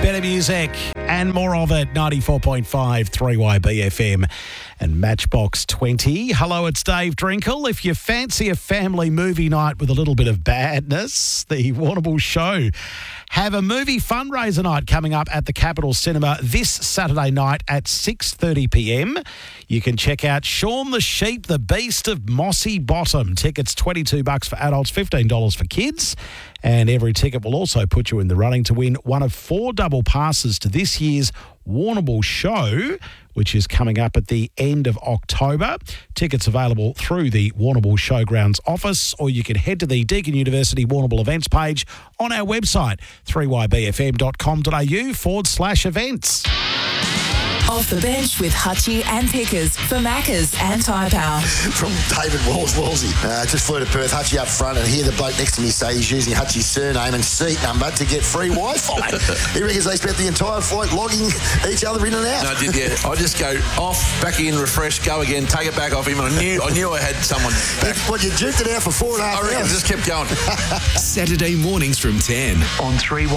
Better music and more of it. 94.5 3YBFM and Matchbox 20. Hello, it's Dave Drinkle. If you fancy a family movie night with a little bit of badness, the Warrnambool Show have a movie fundraiser night coming up at the Capitol Cinema this Saturday night at 6:30pm. You can check out Shaun the Sheep, the Beast of Mossy Bottom. Tickets $22 for adults, $15 for kids. And every ticket will also put you in the running to win one of 4 double passes to this year's Warrnambool Show, which is coming up at the end of October. Tickets available through the Warrnambool Showgrounds office, or you can head to the Deakin University Warrnambool events page on our website, 3ybfm.com.au/events. Off the bench with Hutchie and Pickers for Maccas and Tyre Power. From David Wolsey. Just flew to Perth, Hutchie up front, and hear the bloke next to me say he's using Hutchie's surname and seat number to get free Wi-Fi. He reckons they spent the entire flight logging each other in and out. No, I did, yeah. I just go off, back in, refresh, go again, take it back off him. I knew I had someone back. You juked it out for 4.5 hours. I reckon just kept going. Saturday mornings from 10 on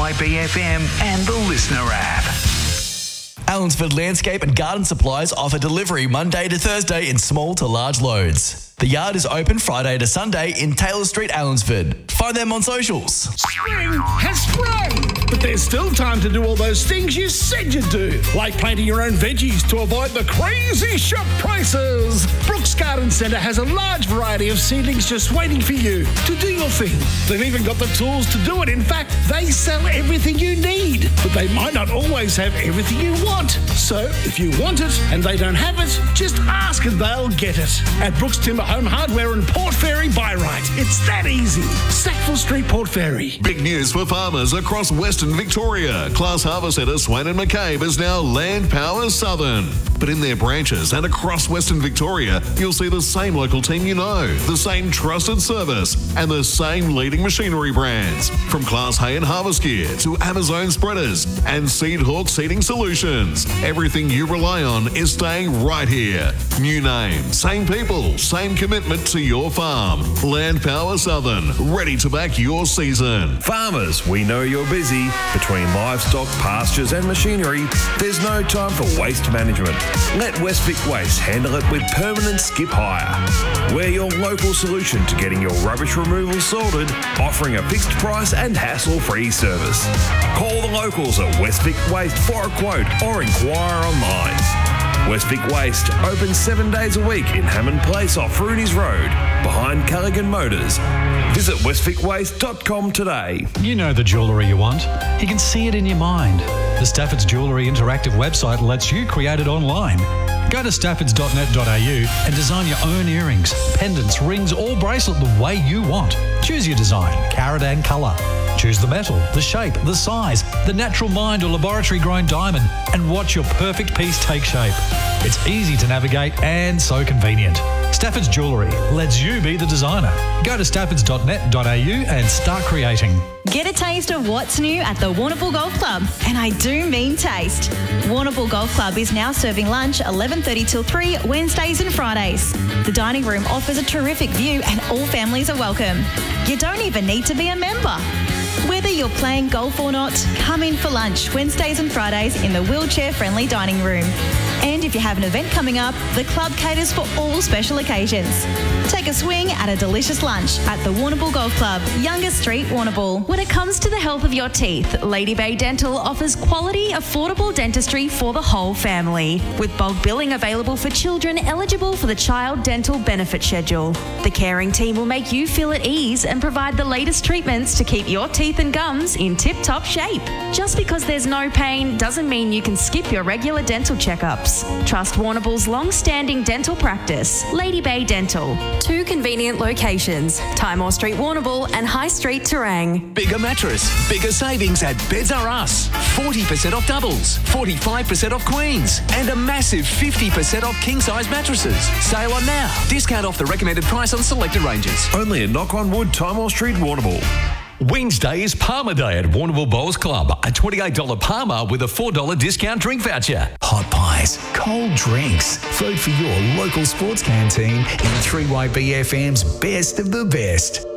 3YBFM and the Listener app. Allensford Landscape and Garden Supplies offer delivery Monday to Thursday in small to large loads. The yard is open Friday to Sunday in Taylor Street, Allensford. Find them on socials. Spring has sprung, but there's still time to do all those things you said you'd do, like planting your own veggies to avoid the crazy shop prices. Brooks Garden Centre has a large variety of seedlings just waiting for you to do your thing. They've even got the tools to do it. In fact, they sell everything you need, but they might not always have everything you want. So if you want it and they don't have it, just ask and they'll get it. At Brooks Timber Home Hardware in Port Fairy, buy right. It's that easy. Sackville Street, Port Fairy. Big news for farmers across Western Victoria. Class Harvest Centre Swain and McCabe is now Land Power Southern. But in their branches and across Western Victoria, you'll see the same local team you know, the same trusted service, and the same leading machinery brands. From Class Hay and Harvest Gear to Amazon Spreaders and Seed Hawk Seeding Solutions. Everything you rely on is staying right here. New name, same people, same commitment to your farm. Land Power Southern, ready to back your season. Farmers, we know you're busy. Between livestock, pastures and machinery, there's no time for waste management. Let Westvic Waste handle it with permanent skip hire. We're your local solution to getting your rubbish removal sorted, offering a fixed price and hassle-free service. Call the locals at Westvic Waste for a quote or inquire online. Westvic Waste open 7 days a week in Hammond Place off Rooney's Road, behind Callaghan Motors. Visit westvicwaste.com today. You know the jewellery you want. You can see it in your mind. The Stafford's Jewellery interactive website lets you create it online. Go to staffords.net.au and design your own earrings, pendants, rings or bracelet the way you want. Choose your design, carat and colour. Choose the metal, the shape, the size, the natural mined or laboratory-grown diamond, and watch your perfect piece take shape. It's easy to navigate and so convenient. Stafford's Jewellery lets you be the designer. Go to staffords.net.au and start creating. Get a taste of what's new at the Warrnambool Golf Club, and I do mean taste. Warrnambool Golf Club is now serving lunch 11:30 till 3 Wednesdays and Fridays. The dining room offers a terrific view and all families are welcome. You don't even need to be a member. Whether you're playing golf or not, come in for lunch Wednesdays and Fridays in the wheelchair-friendly dining room. And if you have an event coming up, the club caters for all special occasions. Take a swing at a delicious lunch at the Warrnambool Golf Club, Youngest Street, Warrnambool. When it comes to the health of your teeth, Lady Bay Dental offers quality, affordable dentistry for the whole family, with bulk billing available for children eligible for the Child Dental Benefit Schedule. The caring team will make you feel at ease and provide the latest treatments to keep your teeth and gums in tip-top shape. Just because there's no pain doesn't mean you can skip your regular dental checkups. Trust Warrnambool's long-standing dental practice, Lady Bay Dental. 2 convenient locations, Timor Street, Warrnambool and High Street, Terang. Bigger mattress, bigger savings at Beds R Us. 40% off doubles, 45% off queens, and a massive 50% off king-size mattresses. Sale on now. Discount off the recommended price on selected ranges. Only at Knock on Wood, Timor Street, Warrnambool. Wednesday is Palmer Day at Warrnambool Bowls Club. A $28 Palmer with a $4 discount drink voucher. Hot pies, cold drinks. Vote for your local sports canteen in 3YBFM's Best of the Best.